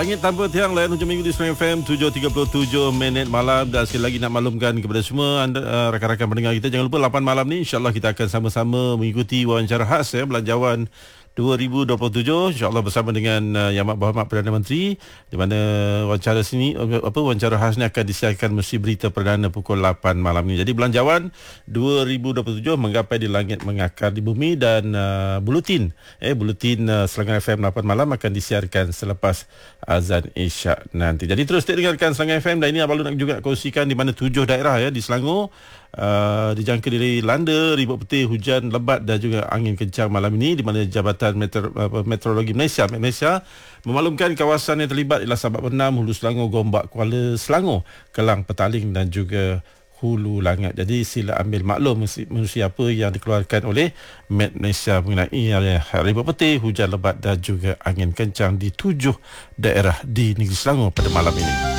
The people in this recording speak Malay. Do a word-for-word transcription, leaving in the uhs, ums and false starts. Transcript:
Langit tanpa tiang layan hujung minggu di Serang F M tujuh tiga puluh tujuh minit malam. Dan sekali lagi nak maklumkan kepada semua anda uh, rakan-rakan pendengar kita, jangan lupa lapan malam ni insya-Allah kita akan sama-sama mengikuti wawancara khas ya Belanjawan dua ribu dua puluh tujuh, insya-Allah bersama dengan uh, Yang Amat Berhormat Perdana Menteri, di mana wawancara sini apa wawancara khas ni akan disiarkan mesti berita perdana pukul lapan malam ni. Jadi Belanjawan dua ribu dua puluh tujuh menggapai di langit mengakar di bumi, dan uh, buletin eh buletin uh, Selangor F M lapan malam akan disiarkan selepas azan Isyak nanti. Jadi terus dengarkan Selangor F M, dan ini Abang Lu nak juga kongsikan di mana tujuh daerah ya di Selangor Uh, dijangka dari landa, ribut petir, hujan lebat dan juga angin kencang malam ini, di mana Jabatan Meteor, uh, Meteorologi Malaysia Malaysia memaklumkan kawasan yang terlibat ialah Sabak Benam, Hulu Selangor, Gombak, Kuala Selangor, Kelang, Petaling dan juga Hulu Langat. Jadi sila ambil maklum manusia apa yang dikeluarkan oleh Met Malaysia mengenai ribut petir, hujan lebat dan juga angin kencang di tujuh daerah di negeri Selangor pada malam ini.